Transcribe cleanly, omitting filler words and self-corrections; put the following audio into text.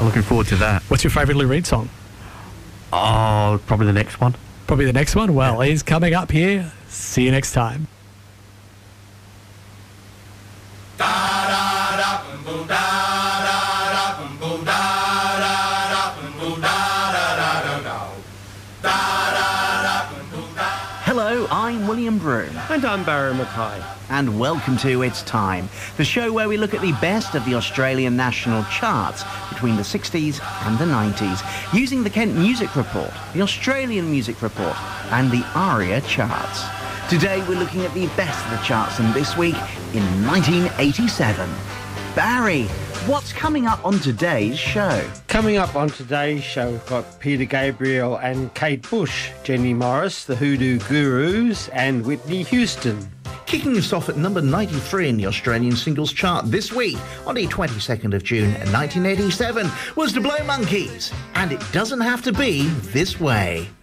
I'm looking forward to that. What's your favourite Lou Reed song? Oh, probably the next one. Probably the next one? Well, he's coming up here. See you next time. Hello, I'm William Broome. And I'm Barry Mackay. And welcome to It's Time, the show where we look at the best of the Australian national charts between the 60s and the 90s, using the Kent Music Report, the Australian Music Report, and the ARIA charts. Today we're looking at the best of the charts, and this week in 1987. Barry, what's coming up on today's show? Coming up on today's show, we've got Peter Gabriel and Kate Bush, Jenny Morris, the Hoodoo Gurus, and Whitney Houston. Kicking us off at number 93 in the Australian singles chart this week, on the 22nd of June 1987, was the Blow Monkeys, and It Doesn't Have to Be This Way.